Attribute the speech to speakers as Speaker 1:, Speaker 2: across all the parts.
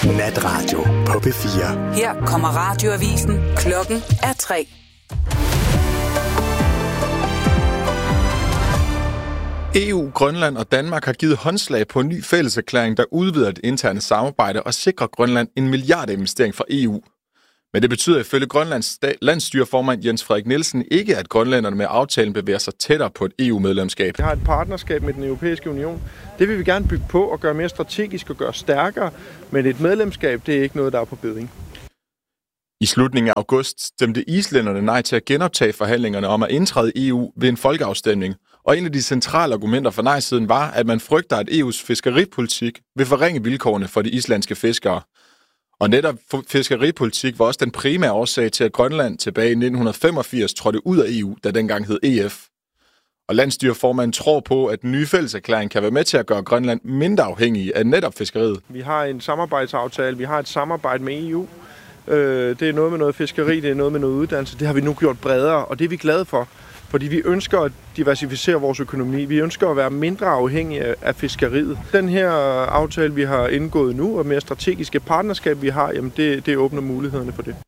Speaker 1: Natradio på P4.
Speaker 2: Her kommer radioavisen. Klokken er 3.
Speaker 3: EU, Grønland og Danmark har givet håndslag på en ny fælleserklæring, der udvider det interne samarbejde og sikrer Grønland en milliardinvestering fra EU. Men det betyder ifølge Grønlands landsstyreformand Jens Frederik Nielsen ikke, at grønlænderne med aftalen bevæger sig tættere på et EU-medlemskab.
Speaker 4: Vi har et partnerskab med den europæiske union. Det vil vi gerne bygge på og gøre mere strategisk og gøre stærkere. Men et medlemskab, det er ikke noget, der er på beding.
Speaker 3: I slutningen af august stemte islænderne nej til at genoptage forhandlingerne om at indtræde i EU ved en folkeafstemning. Og en af de centrale argumenter for nej-siden var, at man frygter, at EU's fiskeripolitik vil forringe vilkårene for de islandske fiskere. Og netop fiskeripolitik var også den primære årsag til, at Grønland tilbage i 1985 trådte ud af EU, der dengang hed EF. Og landsstyreformanden tror på, at den nye fælleserklæring kan være med til at gøre Grønland mindre afhængig af netop fiskeriet.
Speaker 4: Vi har en samarbejdsaftale, vi har et samarbejde med EU. Det er noget med noget fiskeri, det er noget med noget uddannelse. Det har vi nu gjort bredere, og det er vi glade for. Fordi vi ønsker at diversificere vores økonomi. Vi ønsker at være mindre afhængige af fiskeriet. Den her aftale, vi har indgået nu, og mere strategiske partnerskab, vi har, jamen det åbner mulighederne for det.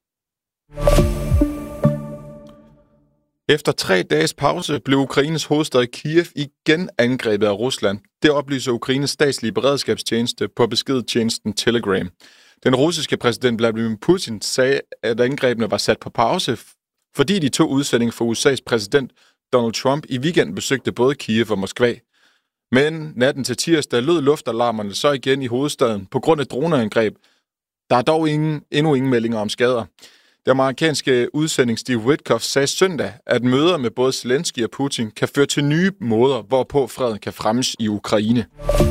Speaker 3: Efter 3 dages pause blev Ukraines hovedstad Kiev igen angrebet af Rusland. Det oplyser Ukraines statslige beredskabstjeneste på beskedtjenesten Telegram. Den russiske præsident Vladimir Putin sagde, at angrebene var sat på pause, fordi de 2 udsendinge for USA's præsident Donald Trump i weekenden besøgte både Kiev og Moskva. Men natten til tirsdag lød luftalarmerne så igen i hovedstaden på grund af droneangreb. Der er dog endnu ingen meldinger om skader. Den amerikanske udsending Steve Witkoff sagde søndag, at møder med både Zelensky og Putin kan føre til nye måder, hvorpå freden kan fremmes i Ukraine.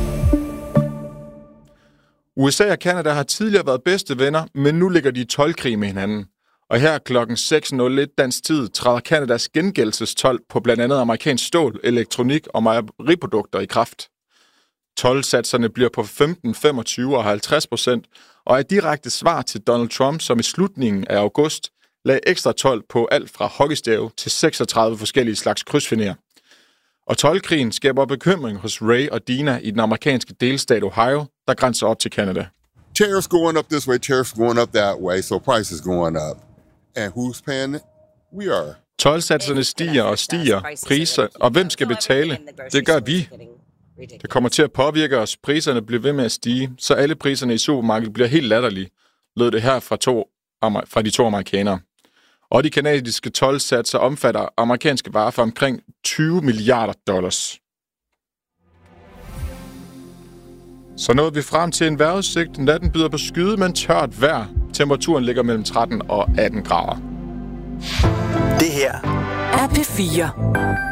Speaker 3: USA og Canada har tidligere været bedste venner, men nu ligger de i toldkrig med hinanden. Og her klokken 6.01 dansk tid træder Canadas gengældelsestold på blandt andet amerikansk stål, elektronik og mejeriprodukter i kraft. Toldsatserne bliver på 15, 25 og 50%, og er direkte svar til Donald Trump, som i slutningen af august lagde ekstra told på alt fra hockeystave til 36 forskellige slags krydsfiner. Og toldkrigen skaber bekymring hos Ray og Dina i den amerikanske delstat Ohio, der grænser op til Canada.
Speaker 5: Tariffs going up this way, tariffs going up that way, so prices going up. And who's paying it? We are.
Speaker 3: Toldsatserne stiger og stiger, priser, og hvem skal betale? Det gør vi. Det kommer til at påvirke os. Priserne bliver ved med at stige, så alle priserne i supermarkedet bliver helt latterlige, lød det her fra de 2 amerikanere. Og de kanadiske toldsatser omfatter amerikanske varer for omkring $20 milliarder. Så nåede vi frem til en vejrudsigt. Natten byder på skyde, men tørt vejr. Temperaturen ligger mellem 13 og 18 grader.
Speaker 1: Det her
Speaker 2: er P4.